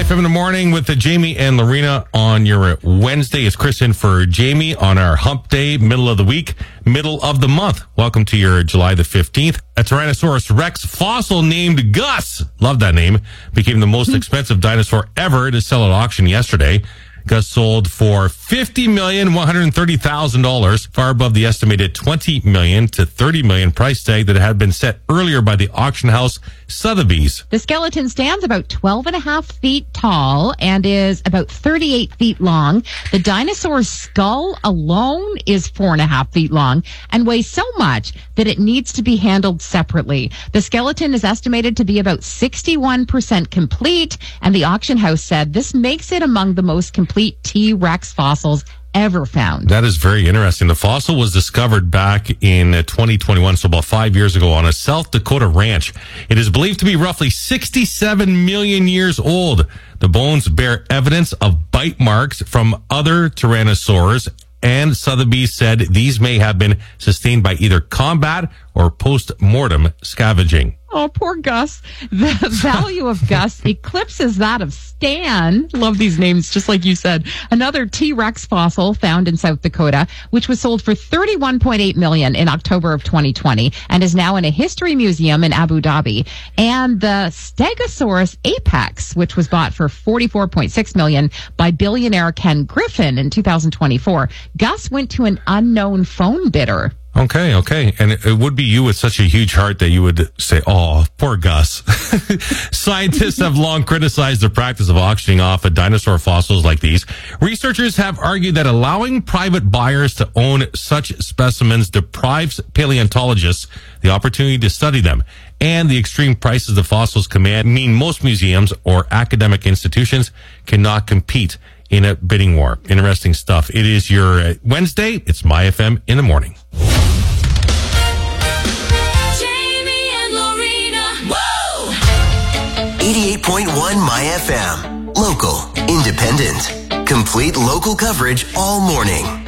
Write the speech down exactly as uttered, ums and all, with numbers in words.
F M in the morning with the Jamie and Lorena on your Wednesday. It's Chris in for Jamie on our hump day, middle of the week, middle of the month. Welcome to your July the fifteenth. A Tyrannosaurus Rex fossil named Gus, love that name, became the most expensive dinosaur ever to sell at auction yesterday. Gus sold for fifty million one hundred thirty thousand dollars, far above the estimated twenty million dollars to thirty million dollars price tag that had been set earlier by the auction house Sotheby's. The skeleton stands about twelve and a half feet tall and is about thirty-eight feet long. The dinosaur's skull alone is four and a half feet long and weighs so much that it needs to be handled separately. The skeleton is estimated to be about sixty-one percent complete, and the auction house said this makes it among the most complete T-Rex fossils ever found. That is very interesting. The fossil was discovered back in twenty twenty-one, so about five years ago, on a South Dakota ranch. It is believed to be roughly sixty-seven million years old. The bones bear evidence of bite marks from other tyrannosaurs, and Sotheby's said these may have been sustained by either combat or post-mortem scavenging. Oh, poor Gus. The value of Gus eclipses that of Stan. Love these names, just like you said. Another T-Rex fossil found in South Dakota, which was sold for thirty-one point eight million dollars in October of twenty twenty and is now in a history museum in Abu Dhabi. And the Stegosaurus apex, which was bought for forty-four point six million dollars by billionaire Ken Griffin in two thousand twenty-four. Gus went to an unknown phone bidder. Okay, okay. And it, it would be you with such a huge heart that you would say, oh, poor Gus. Scientists have long criticized the practice of auctioning off a dinosaur fossils like these. Researchers have argued that allowing private buyers to own such specimens deprives paleontologists the opportunity to study them. And the extreme prices the fossils command mean most museums or academic institutions cannot compete in a bidding war. Interesting stuff. It is your uh, Wednesday. It's My F M in the morning. Jamie and Lorena. Woo! eighty-eight point one My F M. Local, independent, complete local coverage all morning.